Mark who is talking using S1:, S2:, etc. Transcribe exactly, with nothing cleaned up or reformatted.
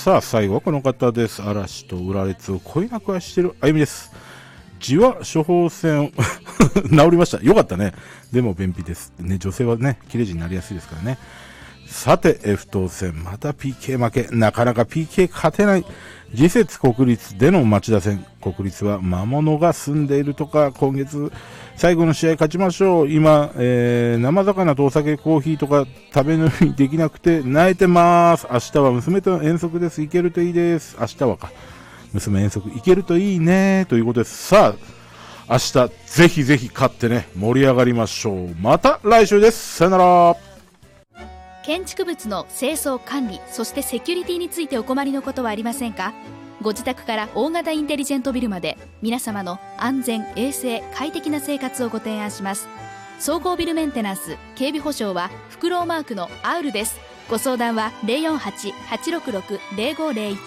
S1: さあ最後はこの方です。嵐と浦列をこえなく愛してるあゆみです。痔は処方箋治りました。よかったね。でも便秘ですね。女性はね切れ字になりやすいですからね。さて F 当選また ピーケー 負け、なかなか ピーケー 勝てない。次節国立での町田戦、国立は魔物が住んでいるとか、今月最後の試合勝ちましょう。今、えー、生魚とお酒コーヒーとか食べ飲みできなくて泣いてます。明日は娘と遠足です。行けるといいです。明日はか娘遠足行けるといいねということです。さあ明日ぜひぜひ勝ってね盛り上がりましょう。また来週です。さよなら。
S2: 建築物の清掃管理、そしてセキュリティについてお困りのことはありませんか？ご自宅から大型インテリジェントビルまで皆様の安全衛生快適な生活をご提案します。総合ビルメンテナンス警備保証はフクロウマークのアウルです。ご相談は ゼロよんはち はちろくろく ゼロごゼロいち